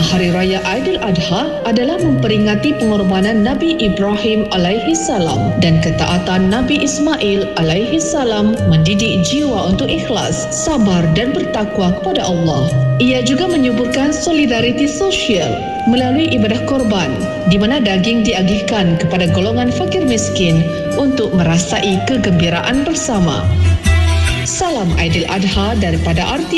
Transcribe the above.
Hari Raya Aidiladha adalah memperingati pengorbanan Nabi Ibrahim alaihi salam dan ketaatan Nabi Ismail alaihi salam mendidik jiwa untuk ikhlas, sabar dan bertakwa kepada Allah. Ia juga menyuburkan solidariti sosial melalui ibadah korban di mana daging diagihkan kepada golongan fakir miskin untuk merasai kegembiraan bersama. Salam Aidiladha daripada RT